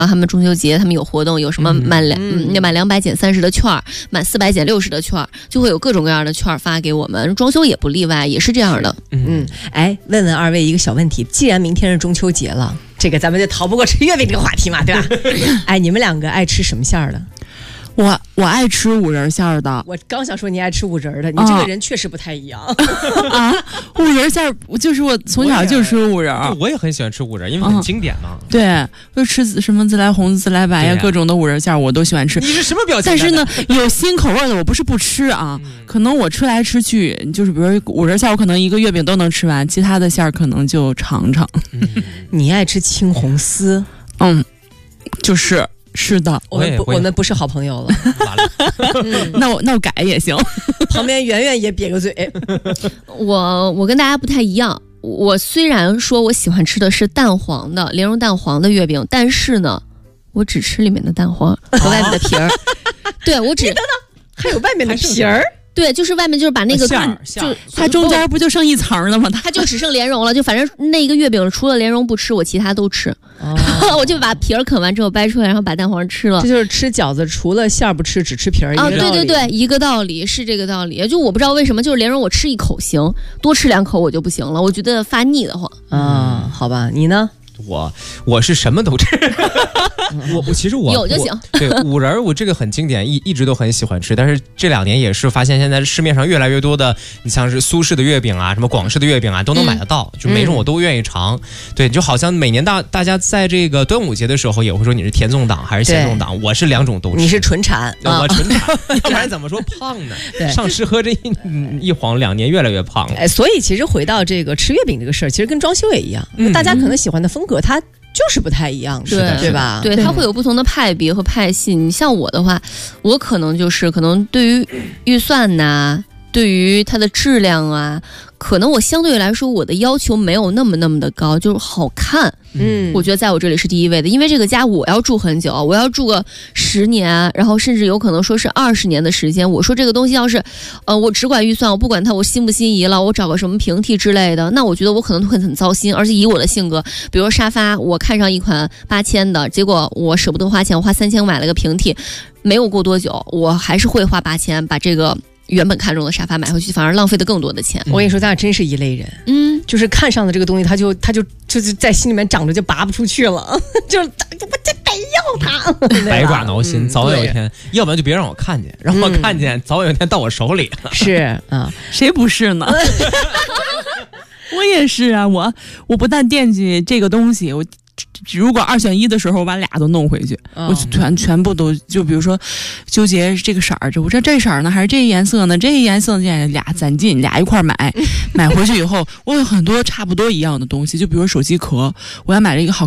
他们中秋节他们有活动，有什么满200减30的券，满400减60的券，就会有各种各样的券发给我们。装修也不例外，也是这样的。 哎，问问二位一个小问题，既然明天是中秋节了，这个咱们就逃不过吃月饼这个话题嘛，对吧？哎，你们两个爱吃什么馅儿的？ 我爱吃五仁馅儿的。 我刚想说你爱吃五仁的，你这个人确实不太一样啊！五仁馅儿就是我从小就吃五仁， 我也很喜欢吃五仁，因为很经典嘛。 对，就吃什么自来红、自来白呀，各种的五仁馅儿我都喜欢吃。 你是什么表情？ 但是呢，有新口味的我不是不吃啊，可能我吃来吃去，就是比如说五仁馅儿，我可能一个月饼都能吃完，其他的馅儿可能就尝尝。 你爱吃青红丝？ 是的， 我们不是好朋友了。 那我改也行。 旁边圆圆也瘪个嘴。 我跟大家不太一样，我虽然说我喜欢吃的是蛋黄的莲蓉蛋黄的月饼，但是呢，我只吃里面的蛋黄和外面的皮儿。对，我只等等，还有外面的皮儿。 对，就是外面就是把那个就它中间不就剩一层了吗？ 它就只剩莲蓉了，就反正那一个月饼除了莲蓉不吃，我其他都吃。我就把皮儿啃完之后掰出来，然后把蛋黄吃了。 这就是吃饺子，除了馅儿不吃，只吃皮儿。 啊，对，一个道理，是这个道理。就我不知道为什么，就是莲蓉我吃一口行，多吃2口我就不行了，我觉得发腻得慌。 好吧，你呢？ 我是什么都吃。其实我有就行。 对，五仁我这个很经典，一直都很喜欢吃，但是这2年也是发现现在市面上越来越多的，你像是苏式的月饼啊，什么广式的月饼啊，都能买得到，就每种我都愿意尝。对，就好像每年大家在这个端午节的时候也会说你是甜粽党还是咸粽党，我是2种都吃。 你是纯馋， 我纯馋，要不然怎么说胖呢？上吃喝这一晃2年越来越胖了。 所以其实回到这个吃月饼这个事儿，其实跟装修也一样，大家可能喜欢的风格它就是不太一样的，对吧？ 对，它会有不同的派别和派系。你像我的话，我可能对于预算呐，对于它的质量啊，可能我相对来说我的要求没有那么的高，就是好看。我觉得在我这里是第一位的，因为这个家我要住很久，我要住个10年，然后甚至有可能说是20年的时间。我说这个东西要是，我只管预算，我不管它我心不心仪了，我找个什么平替之类的，那我觉得我可能会很糟心。而且以我的性格，比如沙发，我看上一款8000的，结果我舍不得花钱，我花3000买了个平替，没有过多久，我还是会花8000把这个原本看中的沙发买回去，反而浪费的更多的钱。 我跟你说，咱俩真是一类人。就是看上的这个东西，他就是在心里面长着就拔不出去了，就是我这得要它， 百爪挠心，早有一天，要不然就别让我看见，让我看见，早有一天到我手里。 是啊， 谁不是呢？我也是啊，我不但惦记这个东西，我如果2选1的时候，我把俩都弄回去，我全部都就比如说纠结这个色儿，我这色儿呢还是这颜色呢？这颜色俩攒劲，俩一块买回去以后，我有很多差不多一样的东西，就比如手机壳，我要买了一个好